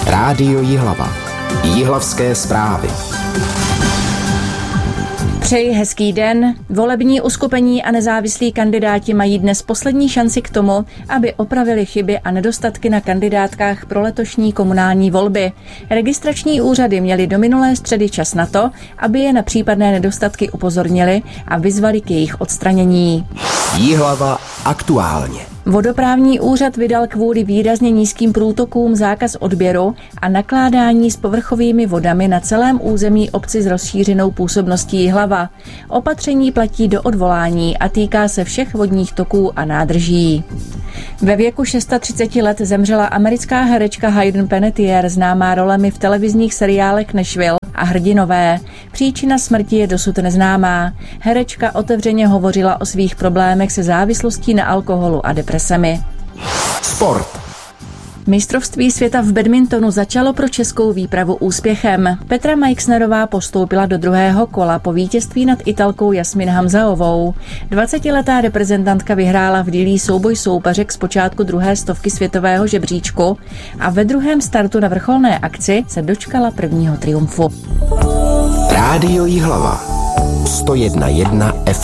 Rádio Jihlava. Jihlavské zprávy. Přeji hezký den. Volební uskupení a nezávislí kandidáti mají dnes poslední šanci k tomu, aby opravili chyby a nedostatky na kandidátkách pro letošní komunální volby. Registrační úřady měly do minulé středy čas na to, aby je na případné nedostatky upozornili a vyzvali k jejich odstranění. Jihlava aktuálně. Vodoprávní úřad vydal kvůli výrazně nízkým průtokům zákaz odběru a nakládání s povrchovými vodami na celém území obci s rozšířenou působností Jihlava. Opatření platí do odvolání a týká se všech vodních toků a nádrží. Ve věku 630 let zemřela americká herečka Hayden Panettiere, známá rolemi v televizních seriálech Nashville a Hrdinové. Příčina smrti je dosud neznámá. Herečka otevřeně hovořila o svých problémech se závislostí na alkoholu a depresemi. Sport. Mistrovství světa v badmintonu začalo pro českou výpravu úspěchem. Petra Majksnerová postoupila do druhého kola po vítězství nad Italkou Jasmin Hamzaovou. 20letá reprezentantka vyhrála v Dillí souboj soupeřek z počátku druhé stovky světového žebříčku a ve druhém startu na vrcholné akci se dočkala prvního triumfu. Rádio Jihlava 101,1 FM.